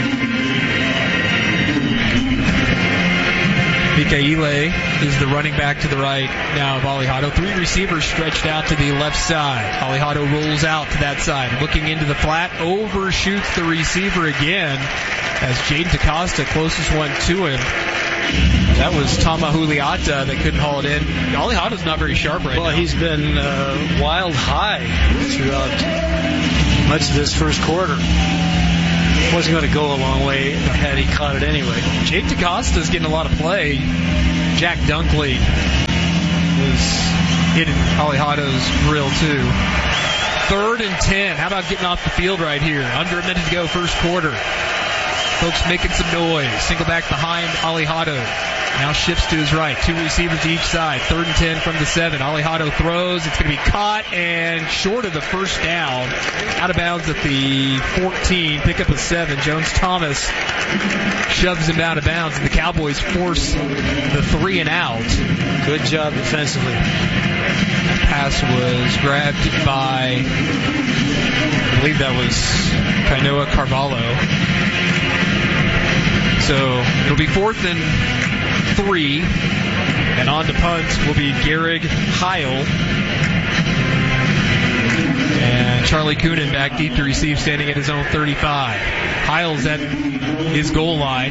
Mikaele is the running back to the right now of Alejado. 3 receivers stretched out to the left side. Alejado rolls out to that side, looking into the flat, overshoots the receiver again as Jaden DaCosta, closest one to him. That was Tama Huliata that couldn't haul it in. Alejado's not very sharp right now. Well, he's been wild high throughout much of this first quarter. Wasn't going to go a long way had he caught it anyway. Jaden DaCosta's getting a lot of play. Jack Dunkley was hitting Alejado's grill too. 3rd and 10. How about getting off the field right here? Under a minute to go, first quarter. Folks making some noise. Single back behind Alejado. Now shifts to his right. 2 receivers to each side. 3rd and 10 from the 7. Alejado throws. It's going to be caught and short of the first down. Out of bounds at the 14. Pick up a 7. Jones Thomas shoves him out of bounds, and the Cowboys force the 3 and out. Good job defensively. Pass was grabbed by, I believe that was Kainoa Carvalho. So it'll be 4th and 3, and on to punt will be Garrig Heil. And Charlie Coonan back deep to receive, standing at his own 35. Heil's at his goal line.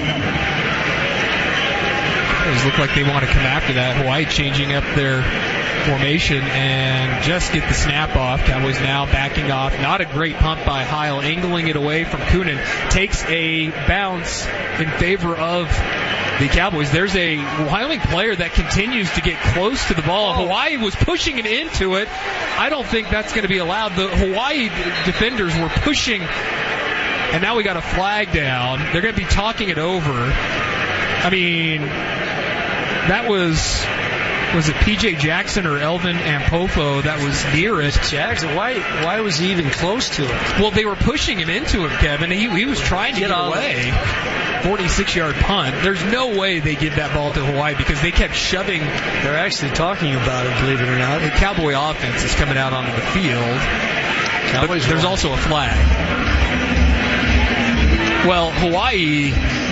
It look like they want to come after that. Hawaii changing up their formation and just get the snap off. Cowboys now backing off. Not a great pump by Heil, angling it away from Coonan. Takes a bounce in favor of the Cowboys. There's a Wyoming player that continues to get close to the ball. Hawaii was pushing it into it. I don't think that's going to be allowed. The Hawaii defenders were pushing, and now we got a flag down. They're going to be talking it over. I mean, that was it P.J. Jackson or Elvin Ampofo that was near it? Jackson, why was he even close to it? Well, they were pushing him into him, Kevin. He was trying to get away. 46-yard punt. There's no way they give that ball to Hawaii because they kept shoving. They're actually talking about it, believe it or not. The Cowboy offense is coming out onto the field. But there's also a flag. Well, Hawaii,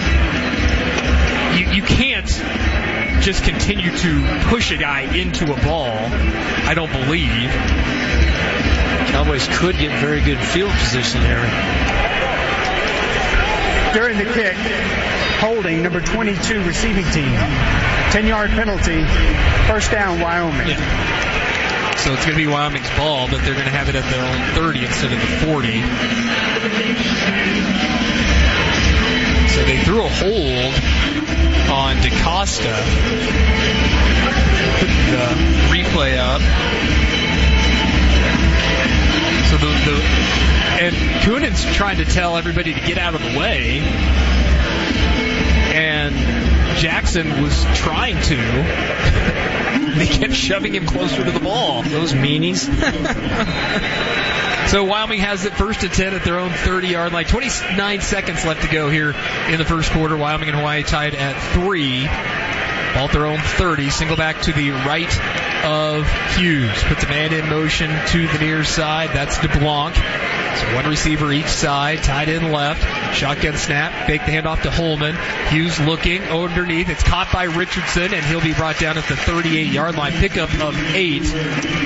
you can't just continue to push a guy into a ball, I don't believe. Cowboys could get very good field position there. During the kick, holding number 22 receiving team. 10-yard penalty, first down, Wyoming. Yeah. So it's going to be Wyoming's ball, but they're going to have it at their own 30 instead of the 40. So they threw a hold on DaCosta. Put the replay up. So and Coonan's trying to tell everybody to get out of the way, and Jackson was trying to. They kept shoving him closer to the ball. Those meanies. So Wyoming has it 1st and 10 at their own 30-yard line. 29 seconds left to go here in the first quarter. Wyoming and Hawaii tied at 3. Ball at their own 30. Single back to the right of Hughes. Puts a man in motion to the near side. That's DeBlanc. So one receiver each side. Tied in left. Shotgun snap. Fake the handoff to Holman. Hughes looking underneath. It's caught by Richardson, and he'll be brought down at the 38-yard line. Pickup of 8.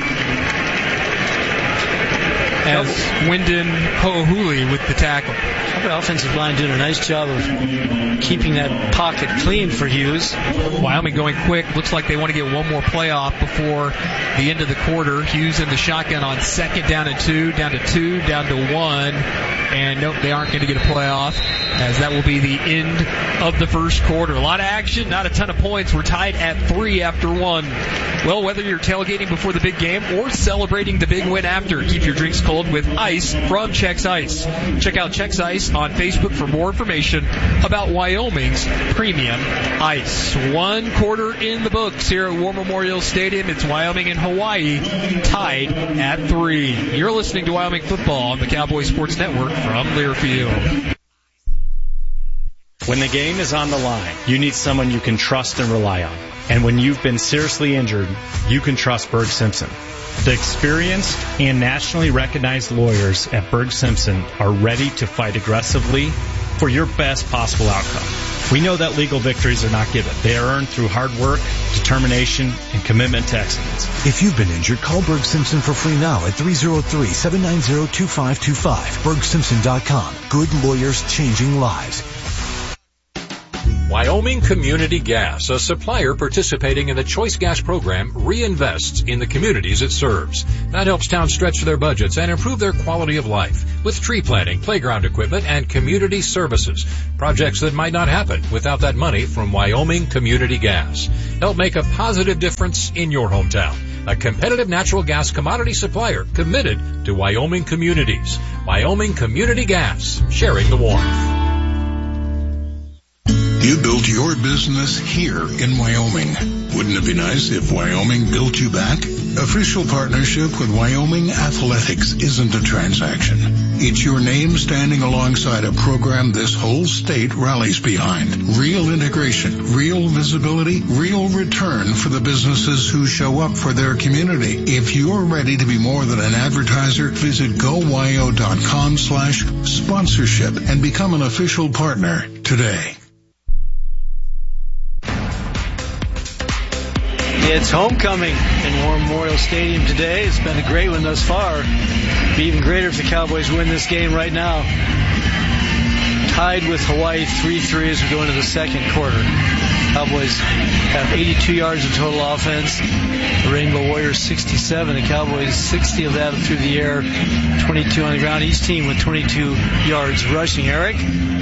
As Wyndon Ho'ohuli with the tackle. The offensive line doing a nice job of keeping that pocket clean for Hughes. Wyoming going quick. Looks like they want to get one more playoff before the end of the quarter. Hughes in the shotgun on second, down to 2, down to 1. And nope, they aren't going to get a playoff, as that will be the end of the first quarter. A lot of action, not a ton of points. We're tied at 3 after 1. Well, whether you're tailgating before the big game or celebrating the big win after, keep your drinks cold with ice from Chex Ice. Check out Chex Ice on Facebook for more information about Wyoming's premium ice. 1 quarter in the books here at War Memorial Stadium. It's Wyoming and Hawaii tied at 3. You're listening to Wyoming football on the Cowboy Sports Network from Learfield. When the game is on the line, you need someone you can trust and rely on. And when you've been seriously injured, you can trust Berg Simpson. The experienced and nationally recognized lawyers at Berg Simpson are ready to fight aggressively for your best possible outcome. We know that legal victories are not given. They are earned through hard work, determination, and commitment to excellence. If you've been injured, call Berg Simpson for free now at 303-790-2525. BergSimpson.com. Good lawyers changing lives. Wyoming Community Gas, a supplier participating in the Choice Gas program, reinvests in the communities it serves. That helps towns stretch their budgets and improve their quality of life with tree planting, playground equipment, and community services. Projects that might not happen without that money from Wyoming Community Gas. Help make a positive difference in your hometown. A competitive natural gas commodity supplier committed to Wyoming communities. Wyoming Community Gas, sharing the warmth. You built your business here in Wyoming. Wouldn't it be nice if Wyoming built you back? Official partnership with Wyoming Athletics isn't a transaction. It's your name standing alongside a program this whole state rallies behind. Real integration, real visibility, real return for the businesses who show up for their community. If you're ready to be more than an advertiser, visit gowyo.com/sponsorship and become an official partner today. It's homecoming in War Memorial Stadium today. It's been a great one thus far. Be even greater if the Cowboys win this game right now. Tied with Hawaii 3-3 as we go into the second quarter. Cowboys have 82 yards of total offense. The Rainbow Warriors 67. The Cowboys 60 of that through the air, 22 on the ground. Each team with 22 yards rushing. Eric?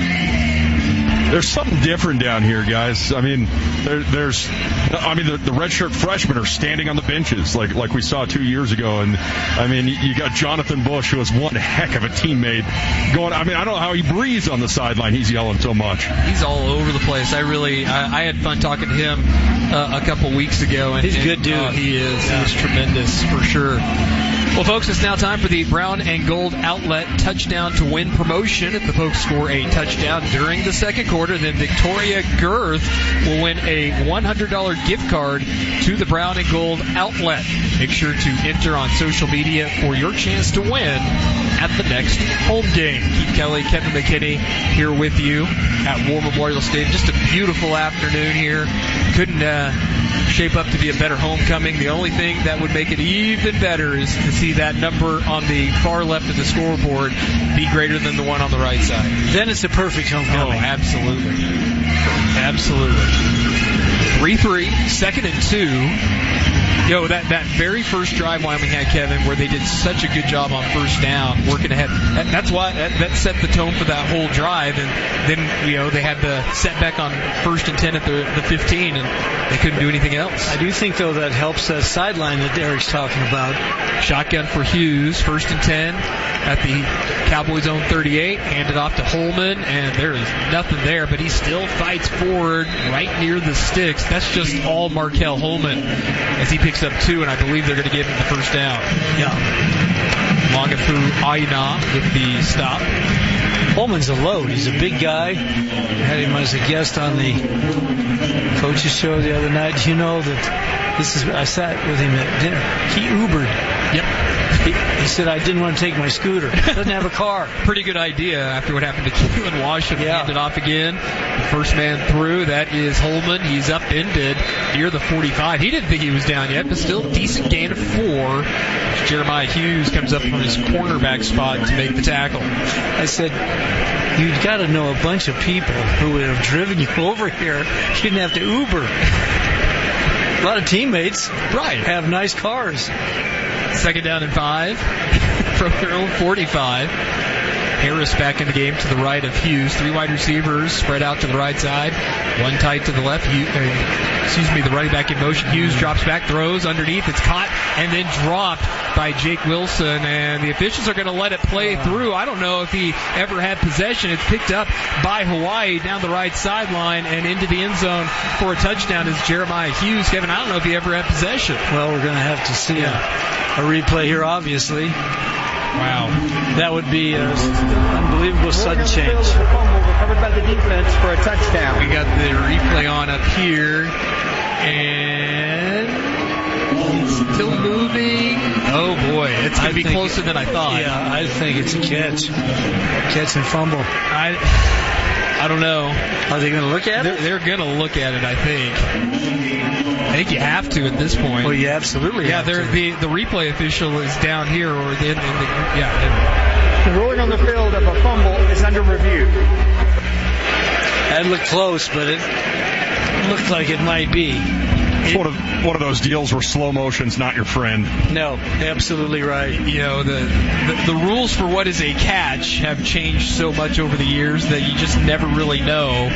There's something different down here, guys. I mean, the redshirt freshmen are standing on the benches like we saw 2 years ago. And, I mean, you got Jonathan Bush, who is one heck of a teammate, going. I mean, I don't know how he breathes on the sideline. He's yelling so much. He's all over the place. I had fun talking to him a couple weeks ago. And he's a good dude. He is. Yeah. He's tremendous, for sure. Well, folks, it's now time for the Brown and Gold Outlet Touchdown to Win promotion. If the folks score a touchdown during the second quarter, then Victoria Girth will win a $100 gift card to the Brown and Gold Outlet. Make sure to enter on social media for your chance to win at the next home game. Keith Kelly, Kevin McKinney here with you at War Memorial Stadium. Just a beautiful afternoon here. Couldn't shape up to be a better homecoming. The only thing that would make it even better is to see that number on the far left of the scoreboard be greater than the one on the right side. Then it's a perfect homecoming. Oh, absolutely. Absolutely. 3-3, 2nd and 2. That very first drive Wyoming had, Kevin, where they did such a good job on first down, working ahead. That's why that set the tone for that whole drive. And then, they had the setback on 1st and 10 at the 15, and they couldn't do anything else. I do think, though, that helps that sideline that Eric's talking about. Shotgun for Hughes, 1st and 10 at the Cowboys' own 38, handed off to Holman, and there is nothing there, but he still fights forward right near the sticks. That's just all Markel Holman as he picks up 2, and I believe they're going to give him the first down. Yeah. Longafu Aina with the stop. Holman's a load. He's a big guy. We had him as a guest on the coaches show the other night. You know that I sat with him at dinner. He Ubered Yep. He said, I didn't want to take my scooter. Doesn't have a car. Pretty good idea after what happened to Keelan Washam. Yeah. Handed off again. The first man through, that is Holman. He's upended near the 45. He didn't think he was down yet, but still decent gain of 4. Jeremiah Hughes comes up from his cornerback spot to make the tackle. I said, you've got to know a bunch of people who would have driven you over here. You didn't have to Uber. A lot of teammates have nice cars. 2nd down and 5 from their own 45. Harris back in the game to the right of Hughes. 3 wide receivers spread out to the right side. 1 tight to the left. The running back in motion. Hughes drops back, throws underneath. It's caught and then dropped by Jake Wilson. And the officials are going to let it play through. I don't know if he ever had possession. It's picked up by Hawaii down the right sideline and into the end zone for a touchdown is Jeremiah Hughes. Kevin, I don't know if he ever had possession. Well, we're going to have to see a replay here, obviously. Wow. That would be an unbelievable sudden change. Recovered by the defense for a touchdown. We got the replay on up here. And still moving. Oh, boy. It's going to be closer than I thought. Yeah, I think it's a catch. Catch and fumble. I don't know. Are they going to look at it? They're going to look at it, I think you have to at this point. Well, you absolutely have to. The replay official is down here, or the ruling on the field of a fumble is under review. That looked close, but it looked like it might be. It's one of those deals where slow motion's not your friend. No, absolutely right. You know, the rules for what is a catch have changed so much over the years that you just never really know.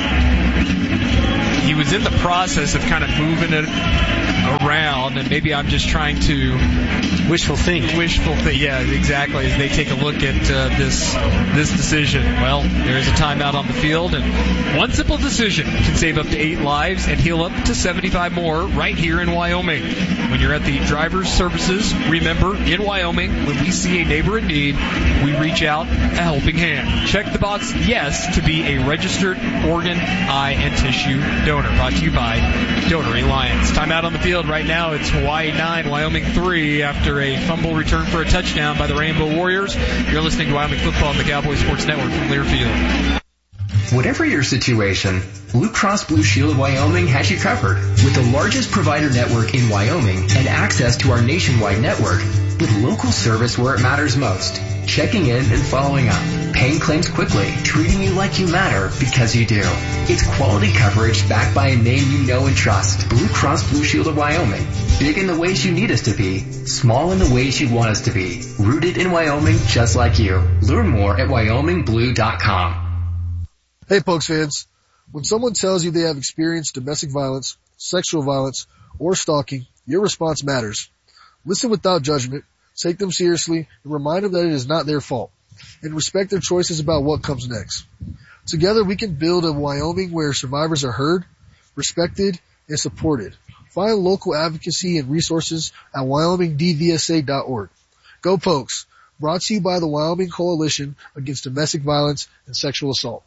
He was in the process of kind of moving it around, and maybe I'm just trying to wishful think, yeah, exactly, as they take a look at this decision. Well, there's a timeout on the field, and one simple decision can save up to 8 lives and heal up to 75 more right here in Wyoming. When you're at the driver's services, remember, in Wyoming, when we see a neighbor in need, we reach out a helping hand. Check the box yes to be a registered organ, eye, and tissue donor. Brought to you by Donor Alliance. Timeout on the field right now. It's Hawaii 9, Wyoming 3 after a fumble return for a touchdown by the Rainbow Warriors. You're listening to Wyoming Football on the Cowboy Sports Network from Learfield. Whatever your situation, Blue Cross Blue Shield of Wyoming has you covered. With the largest provider network in Wyoming and access to our nationwide network, with local service where it matters most. Checking in and following up. Paying claims quickly. Treating you like you matter because you do. It's quality coverage backed by a name you know and trust. Blue Cross Blue Shield of Wyoming. Big in the ways you need us to be. Small in the ways you want us to be. Rooted in Wyoming just like you. Learn more at wyomingblue.com. Hey, Pokes fans. When someone tells you they have experienced domestic violence, sexual violence, or stalking, your response matters. Listen without judgment, take them seriously, and remind them that it is not their fault, and respect their choices about what comes next. Together we can build a Wyoming where survivors are heard, respected, and supported. Find local advocacy and resources at wyomingdvsa.org. Go Pokes! Brought to you by the Wyoming Coalition Against Domestic Violence and Sexual Assault.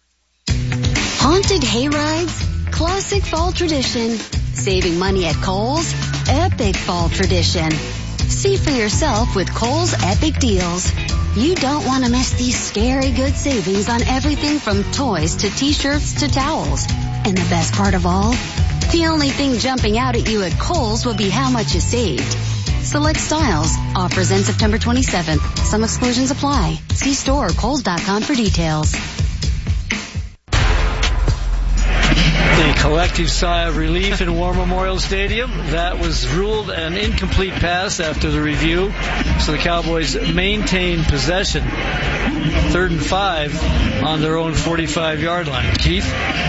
Haunted hayrides, classic fall tradition. Saving money at Kohl's, epic fall tradition. See for yourself with Kohl's Epic Deals. You don't want to miss these scary good savings on everything from toys to t-shirts to towels. And the best part of all, the only thing jumping out at you at Kohl's will be how much you saved. Select styles. Offers end September 27th. Some exclusions apply. See store or Kohls.com for details. A collective sigh of relief in War Memorial Stadium. That was ruled an incomplete pass after the review. So the Cowboys maintain possession. 3rd and 5 on their own 45-yard line. Keith?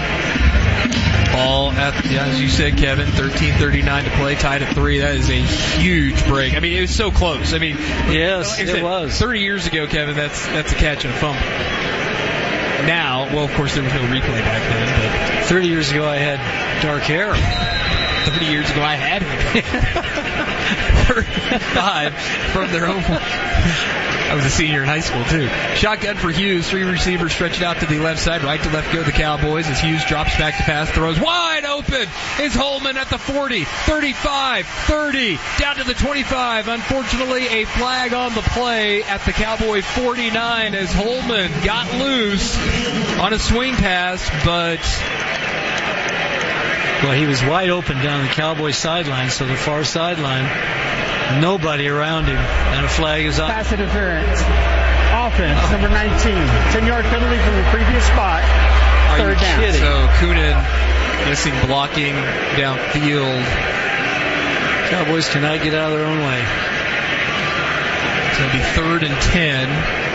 Ball as you said, Kevin, 13:39 to play, tied at 3. That is a huge break. I mean, it was so close. I mean, yes, it was. 30 years ago, Kevin, that's a catch and a fumble. Now, well, of course, there was no replay back then, but 30 years ago I had dark hair. 30 years ago I had it. 35 from their own. I was a senior in high school, too. Shotgun for Hughes. 3 receivers stretch it out to the left side. Right to left go the Cowboys as Hughes drops back to pass, throws wide open. Is Holman at the 40, 35, 30, down to the 25. Unfortunately, a flag on the play at the Cowboy 49 as Holman got loose on a swing pass, but... Well, he was wide open down the Cowboy sideline, so the far sideline, nobody around him, and a flag is on. Pass interference. Offense, number 19. 10-yard penalty from the previous spot. Third down. Kidding? So Coonan missing blocking downfield. Cowboys cannot get out of their own way. It's going to be 3rd and 10.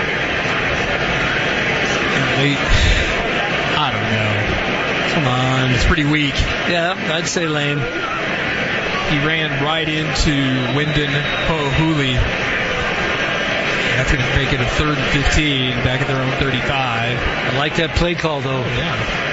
I don't know. Come on. It's pretty weak. Yeah, I'd say lame. He ran right into Wyndon Ho'ohuli. That's going to make it a 3rd and 15 back at their own 35. I like that play call, though. Yeah.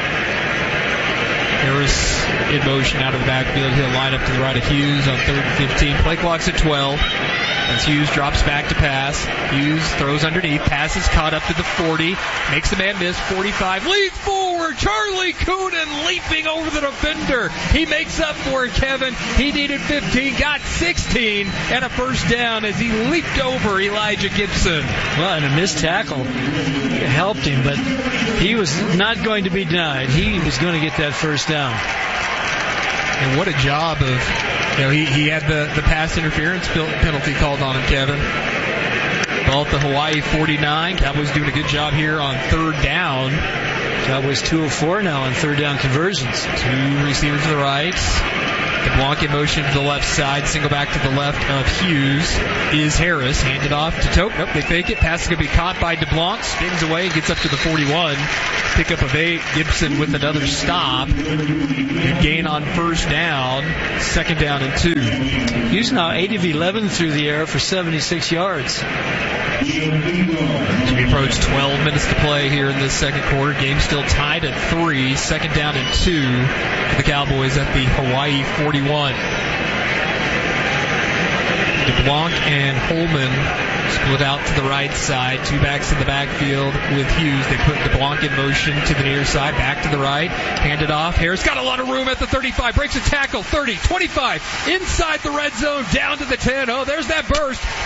Harris in motion out of the backfield. He'll line up to the right of Hughes on 3rd and 15. Play clock's at 12. As Hughes drops back to pass. Hughes throws underneath. Pass is caught up to the 40. Makes the man miss. 45. Leads forward. Charlie Coonan leaping over the defender. He makes up for it, Kevin. He needed 15. Got 16. And a first down as he leaped over Elijah Gibson. Well, and a missed tackle helped him, but he was not going to be denied. He was going to get that first down. And what a job of... he had the pass interference penalty called on him, Kevin. Ball at the Hawaii 49. Cowboys doing a good job here on 3rd down. Cowboys 2 of 4 now on 3rd down conversions. 2 receivers to the right. DeBlanc in motion to the left side. Single back to the left of Hughes is Harris. Handed off to Tote. Nope, they fake it. Pass is going to be caught by DeBlanc. Spins away and gets up to the 41. Pickup of 8. Gibson with another stop. Good gain on first down. 2nd down and 2. Hughes now 8 of 11 through the air for 76 yards. As we approach 12 minutes to play here in this second quarter. Game still tied at 3. 2nd down and 2 for the Cowboys at the Hawaii 41. DeBlanc and Holman split out to the right side. 2 backs in the backfield with Hughes. They put DeBlanc in motion to the near side. Back to the right. Handed off. Harris got a lot of room at the 35. Breaks a tackle. 30, 25. Inside the red zone. Down to the 10. Oh, there's that burst.